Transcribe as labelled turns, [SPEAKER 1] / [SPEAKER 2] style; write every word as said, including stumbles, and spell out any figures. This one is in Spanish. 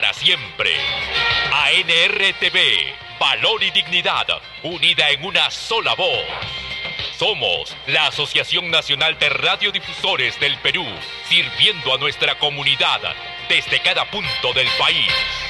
[SPEAKER 1] para siempre. A N R T V, valor y dignidad, unida en una sola voz. Somos la Asociación Nacional de Radiodifusores del Perú, sirviendo a nuestra comunidad desde cada punto del país.